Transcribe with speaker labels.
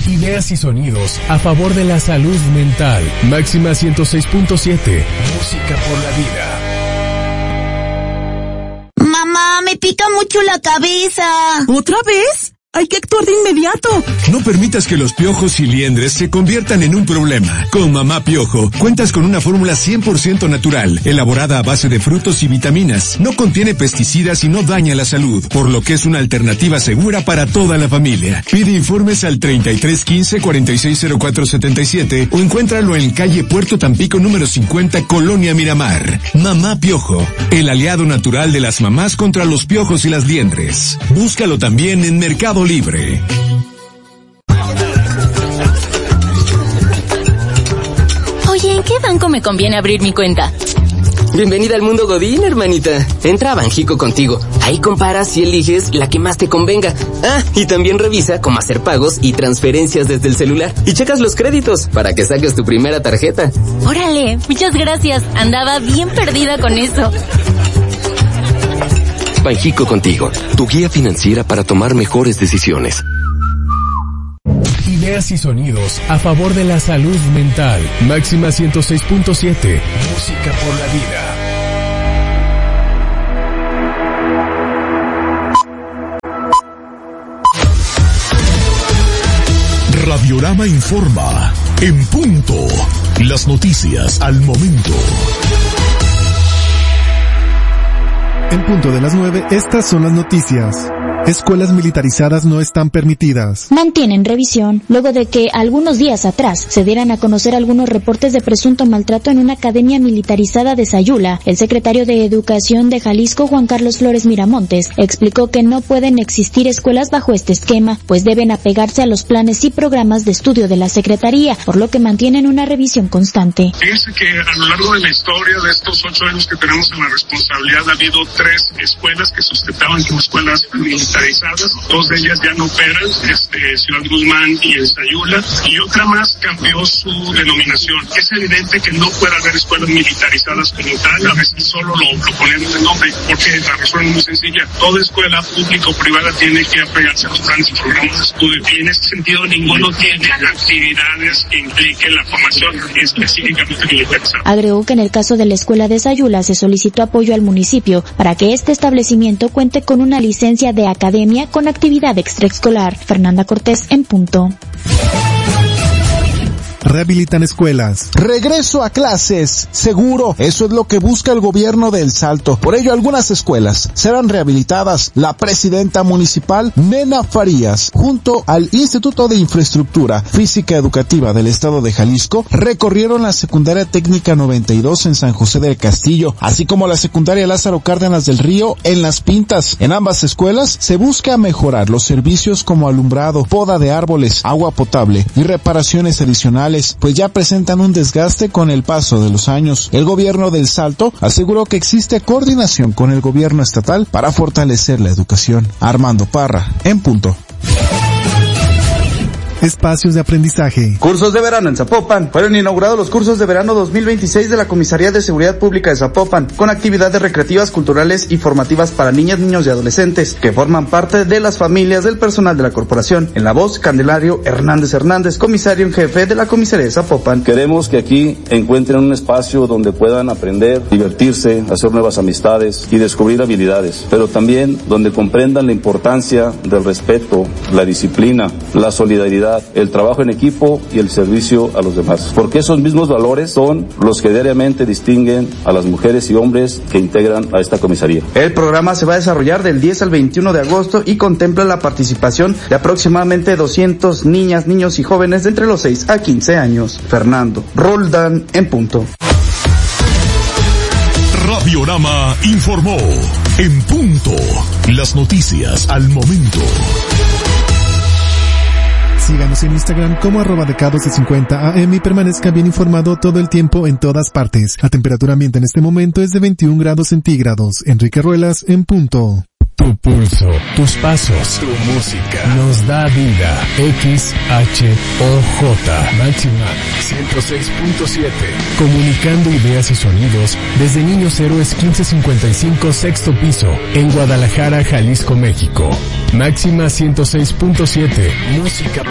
Speaker 1: Ideas y sonidos a favor de la salud mental. Máxima 106.7. Música por la vida.
Speaker 2: Mamá, me pica mucho la cabeza.
Speaker 3: ¿Otra vez? Hay que actuar de inmediato.
Speaker 4: No permitas que los piojos y liendres se conviertan en un problema. Con Mamá Piojo, cuentas con una fórmula 100% natural, elaborada a base de frutos y vitaminas. No contiene pesticidas y no daña la salud, por lo que es una alternativa segura para toda la familia. Pide informes al 3315-460477 o encuéntralo en calle Puerto Tampico número 50, Colonia Miramar. Mamá Piojo, el aliado natural de las mamás contra los piojos y las liendres. Búscalo también en Mercado Libre.
Speaker 5: Oye, ¿en qué banco me conviene abrir mi cuenta?
Speaker 6: Bienvenida al mundo Godín, hermanita. Entra a Banjico Contigo. Ahí comparas y eliges la que más te convenga. Ah, y también revisa cómo hacer pagos y transferencias desde el celular. Y checas los créditos para que saques tu primera tarjeta.
Speaker 5: Órale, muchas gracias. Andaba bien perdida con eso.
Speaker 7: Banjico Contigo, tu guía financiera para tomar mejores decisiones.
Speaker 1: Ideas y sonidos a favor de la salud mental. Máxima 106.7. Música por la vida.
Speaker 8: Radiorama informa. En punto. Las noticias al momento.
Speaker 9: En punto de las 9, estas son las noticias. Escuelas militarizadas no están permitidas.
Speaker 10: Mantienen revisión luego de que algunos días atrás se dieran a conocer algunos reportes de presunto maltrato en una academia militarizada de Sayula. El secretario de Educación de Jalisco, Juan Carlos Flores Miramontes, explicó que no pueden existir escuelas bajo este esquema, pues deben apegarse a los planes y programas de estudio de la Secretaría, por lo que mantienen una revisión constante.
Speaker 11: Fíjense que a lo largo de la historia de estos 8 años que tenemos en la responsabilidad ha habido 3 escuelas que sustentaban como escuelas militarizadas. 2 de ellas ya no operan, Ciudad Guzmán y en Sayula, y otra más cambió su denominación. Es evidente que no puede haber escuelas militarizadas como tal, a veces solo lo ponemos de nombre, porque la razón es muy sencilla. Toda escuela pública o privada tiene que apegarse a los planes y programas de estudio, y en ese sentido ninguno tiene actividades que impliquen la formación específicamente militarizada.
Speaker 10: Agregó que en el caso de la escuela de Sayula se solicitó apoyo al municipio para que este establecimiento cuente con una licencia de academia con actividad extraescolar. Fernanda Cortés, en punto.
Speaker 9: Rehabilitan escuelas.
Speaker 12: Regreso a clases, seguro. Eso es lo que busca el gobierno de El Salto. Por ello, algunas escuelas serán rehabilitadas. La presidenta municipal, Nena Farías, junto al Instituto de Infraestructura Física Educativa del Estado de Jalisco, recorrieron la secundaria técnica 92 en San José del Castillo, así como la secundaria Lázaro Cárdenas del Río en Las Pintas. En ambas escuelas se busca mejorar los servicios como alumbrado, poda de árboles, agua potable y reparaciones adicionales, pues ya presentan un desgaste con el paso de los años. El gobierno del Salto aseguró que existe coordinación con el gobierno estatal para fortalecer la educación. Armando Parra, en punto.
Speaker 9: Espacios de aprendizaje.
Speaker 13: Cursos de verano en Zapopan. Fueron inaugurados los cursos de verano 2026 de la Comisaría de Seguridad Pública de Zapopan, con actividades recreativas, culturales y formativas para niñas, niños y adolescentes, que forman parte de las familias del personal de la corporación. En la voz, Candelario Hernández, comisario en jefe de la Comisaría de Zapopan.
Speaker 14: Queremos que aquí encuentren un espacio donde puedan aprender, divertirse, hacer nuevas amistades y descubrir habilidades, pero también donde comprendan la importancia del respeto, la disciplina, la solidaridad, el trabajo en equipo y el servicio a los demás, porque esos mismos valores son los que diariamente distinguen a las mujeres y hombres que integran a esta comisaría.
Speaker 13: El programa se va a desarrollar del 10 al 21 de agosto y contempla la participación de aproximadamente 200 niñas, niños y jóvenes de entre los 6 a 15 años. Fernando Roldán, en punto.
Speaker 8: Radiorama informó. En punto. Las noticias al momento.
Speaker 9: Síganos en Instagram como @decados50am y permanezca bien informado todo el tiempo en todas partes. La temperatura ambiente en este momento es de 21 grados centígrados. Enrique Ruelas, en punto.
Speaker 1: Tu pulso, tus pasos, tu música nos da vida. XHOJ Máxima 106.7. Comunicando ideas y sonidos desde Niños Héroes 1555 sexto piso en Guadalajara, Jalisco, México. Máxima 106.7. Música